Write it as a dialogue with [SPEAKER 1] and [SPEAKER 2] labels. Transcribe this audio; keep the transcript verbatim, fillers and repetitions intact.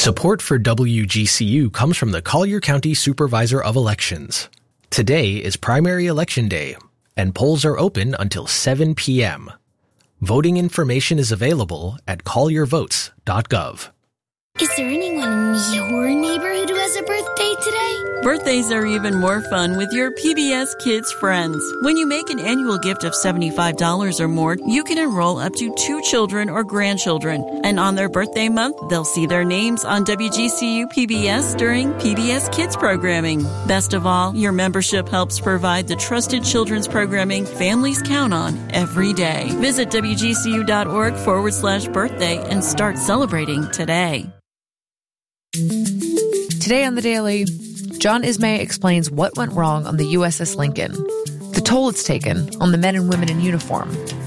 [SPEAKER 1] Support for W G C U comes from the Collier County Supervisor of Elections. Today is primary election day, and polls are open until seven p.m. Voting information is available at collier votes dot gov.
[SPEAKER 2] Is there anyone in your neighborhood who has a birthday today?
[SPEAKER 3] Birthdays are even more fun with your P B S Kids friends. When you make an annual gift of seventy-five dollars or more, you can enroll up to two children or grandchildren. And on their birthday month, they'll see their names on W G C U P B S during P B S Kids programming. Best of all, your membership helps provide the trusted children's programming families count on every day. Visit WGCU.org forward slash birthday and start celebrating today.
[SPEAKER 4] Today on The Daily, John Ismay explains what went wrong on the U S S Lincoln, the toll it's taken on the men and women in uniform,